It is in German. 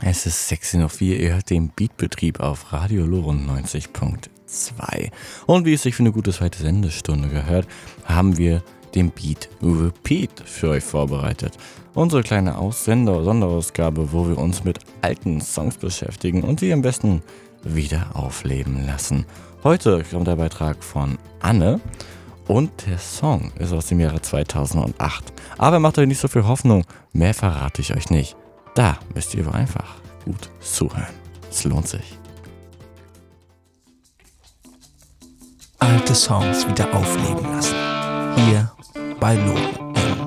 Es ist 16:04 Uhr, ihr hört den Beatbetrieb auf Radio Loren 90.2. Und wie es sich für eine gute zweite Sendestunde gehört, haben wir den Beat Repeat für euch vorbereitet. Unsere kleine Sonderausgabe, wo wir uns mit alten Songs beschäftigen und sie am besten wieder aufleben lassen. Heute kommt der Beitrag von Anne und der Song ist aus dem Jahre 2008. Aber macht euch nicht so viel Hoffnung, mehr verrate ich euch nicht. Da müsst ihr einfach gut zuhören. Es lohnt sich. Alte Songs wieder aufleben lassen. Hier bei Loren.